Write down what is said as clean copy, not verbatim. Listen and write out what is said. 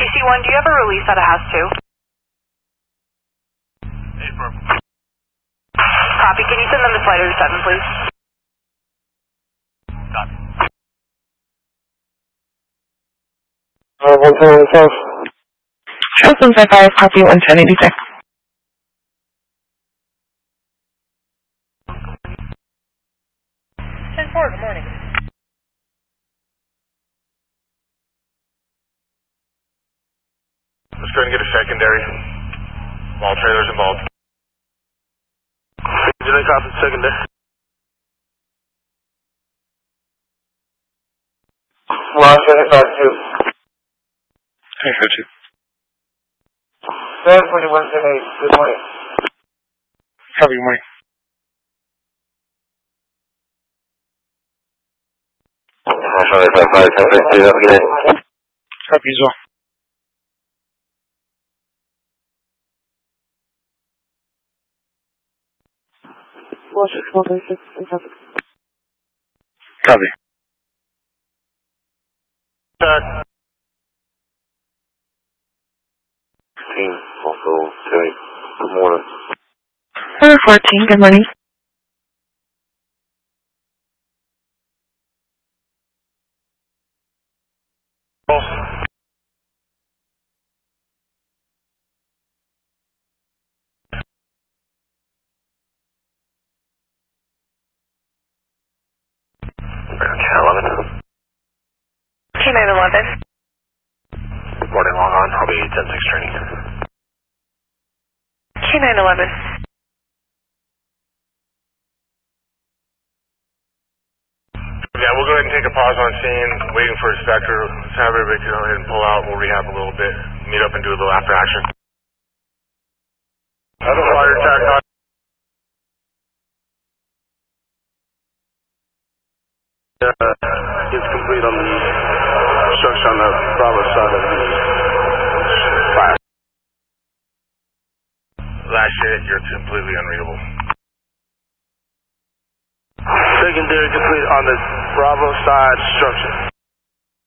DC-1, do you have a release out of House 2? Affirm. Copy. Can you send them to Flight 7, please? Copy. 110, House 155, copy 11086. 10-4, good morning. Let's try and get a secondary. All trailers involved. Did I copy secondary? Well, I'm going to start too. I heard you. 721-8, good morning. Copy, good morning. Copy as well. Copy. Team, also, Terry, good morning. 14, good morning. K911. Reporting long on, I'll be 10-6 training. K911. Yeah, we'll go ahead and take a pause on scene, waiting for a Spectre. Let's have everybody go ahead and pull out. We'll rehab a little bit, meet up and do a little after action. Fire attack on. It's complete on the structure on the Bravo side of the fire. Last hit, you're completely unreadable. Secondary complete on the Bravo side structure.